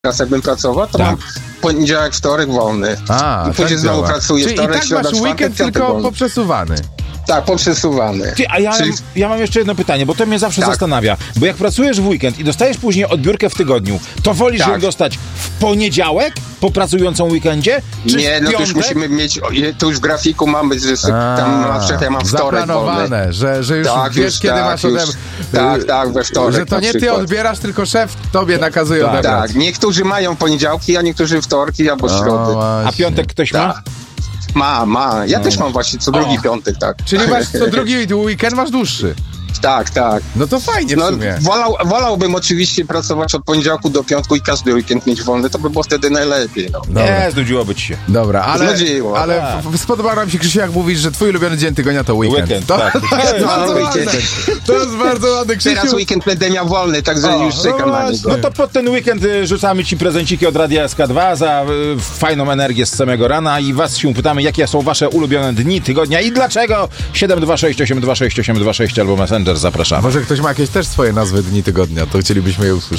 teraz jakbym pracował, to Tak. mam poniedziałek, wtorek wolny. I później tak znowu działa. pracuję Czyli wtorek, i tak środa, masz czwartek, weekend piątek tylko wolny. poprzesuwany. Tak, poprzesuwany. Ty, a ja mam jeszcze jedno pytanie, bo to mnie zawsze zastanawia. Bo jak pracujesz w weekend i dostajesz później odbiórkę w tygodniu, to wolisz ją dostać w poniedziałek po pracującą weekendzie? Czy Nie, w no to piątek? już musimy mieć, to już w grafiku mamy, że tam na przykład ja mam wtorek wolny. zaplanowane, że już Tak, wiesz, już kiedy tak, masz już, tak, we wtorek że to na nie ty przykład. odbierasz, tylko szef tobie nakazuje odebrać. Tak, niektórzy mają poniedziałki, a niektórzy wtorki albo środy. A piątek ktoś ma? Tak. Ma. Ja też mam właśnie co drugi piątek, tak. Czyli masz co drugi weekend masz dłuższy. Tak. No to fajnie w sumie. Wolałbym oczywiście pracować od poniedziałku do piątku i każdy weekend mieć wolny, to by było wtedy najlepiej. No. Nie, znudziłoby ci się. Dobra, ale spodobało nam się, Krzysiu, jak mówisz, że twój ulubiony dzień tygodnia to weekend. To jest bardzo ładne. To jest bardzo ładne, Krzysiu. Teraz weekend będę miał wolny, także już czekam na niego. No to pod ten weekend rzucamy ci prezenciki od Radia SK2 za fajną energię z samego rana i was się pytamy, jakie są wasze ulubione dni tygodnia i dlaczego. 726 826 826 albo Messenger, zapraszamy. Może ktoś ma jakieś też swoje nazwy dni tygodnia, to chcielibyśmy je usłyszeć.